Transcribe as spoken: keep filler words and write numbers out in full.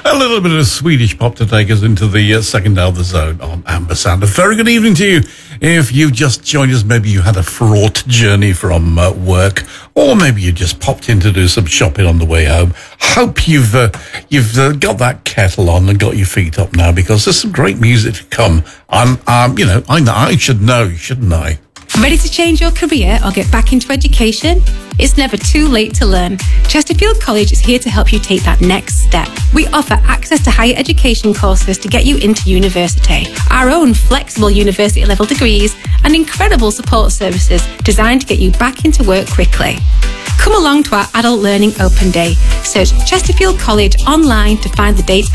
A little bit of Swedish pop to take us into the uh, second hour of the zone on Amber Sound. A very good evening to you. If you've just joined us, maybe you had a fraught journey from uh, work, or maybe you just popped in to do some shopping on the way home. Hope you've uh, you've uh, got that kettle on and got your feet up now, because there's some great music to come. I'm, um, you know, I, I should know, shouldn't I? Ready to change your career or get back into education? It's never too late to learn. Chesterfield College is here to help you take that next step. We offer access to higher education courses to get you into university, our own flexible university level degrees, and incredible support services designed to get you back into work quickly. Come along to our Adult Learning Open Day. Search Chesterfield College online to find the dates